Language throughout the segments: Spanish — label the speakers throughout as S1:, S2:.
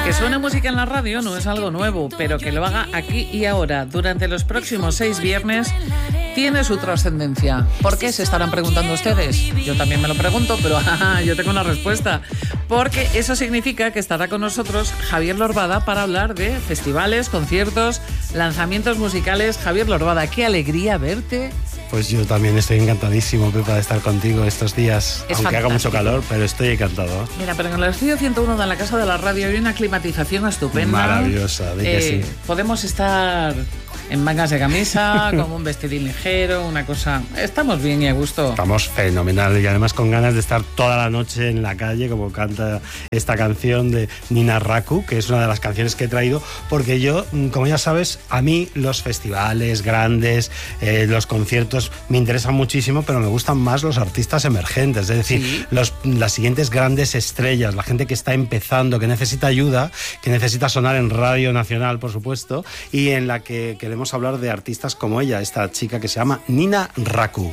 S1: Que suene música en la radio no es algo nuevo, pero que lo haga aquí y ahora, durante los próximos 6 viernes, tiene su trascendencia. ¿Por qué? Se estarán preguntando ustedes. Yo también me lo pregunto, pero yo tengo una respuesta. Porque eso significa que estará con nosotros Javier Lorbada para hablar de festivales, conciertos, lanzamientos musicales. Javier Lorbada, qué alegría verte.
S2: Pues yo también estoy encantadísimo, Pepa, de estar contigo estos días, aunque
S1: fantástico.
S2: haga mucho calor, pero estoy encantado.
S1: Mira, pero en el estudio 101 de la Casa de la Radio hay una climatización estupenda.
S2: Maravillosa, de que sí.
S1: Podemos estar en mangas de camisa, con un vestidín ligero, una cosa... Estamos bien y a gusto.
S2: Estamos fenomenal y además con ganas de estar toda la noche en la calle, como canta esta canción de Nina Raku, que es una de las canciones que he traído, porque yo, como ya sabes, a mí los festivales grandes, los conciertos me interesan muchísimo, pero me gustan más los artistas emergentes, es decir,
S1: ¿sí?
S2: Las siguientes grandes estrellas, la gente que está empezando, que necesita ayuda, que necesita sonar en Radio Nacional, por supuesto, y en la que queremos hablar de artistas como ella, esta chica que se llama Nina Raku.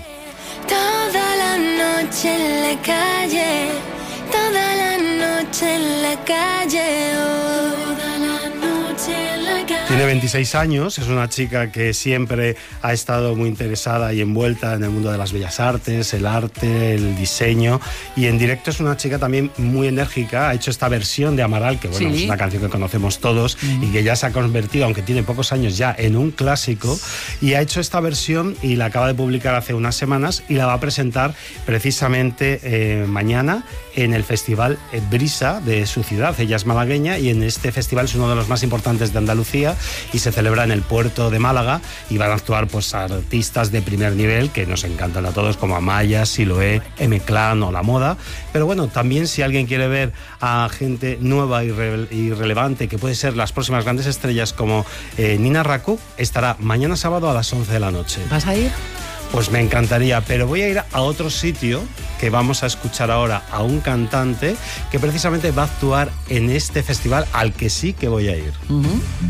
S3: Toda la noche en la calle, toda la noche en la calle, toda la noche en la calle.
S2: Tiene 26 años, es una chica que siempre ha estado muy interesada y envuelta en el mundo de las bellas artes, el arte, el diseño, y en directo es una chica también muy enérgica. Ha hecho esta versión de Amaral, que bueno,
S1: sí,
S2: es una canción que conocemos todos y que ya se ha convertido, aunque tiene pocos años ya, en un clásico, y ha hecho esta versión y la acaba de publicar hace unas semanas y la va a presentar precisamente mañana en el Festival Brisa de su ciudad. Ella es malagueña y en este festival es uno de los más importantes de Andalucía y se celebra en el puerto de Málaga, y van a actuar pues artistas de primer nivel que nos encantan a todos, como Amaya, Siloé, M-Clan o La Moda. Pero bueno, también si alguien quiere ver a gente nueva y relevante, que puede ser las próximas grandes estrellas como Nina Raku, estará mañana sábado a las 11 de la noche.
S1: ¿Vas a ir?
S2: Pues me encantaría, pero voy a ir a otro sitio que vamos a escuchar ahora, a un cantante que precisamente va a actuar en este festival al que sí que voy a ir.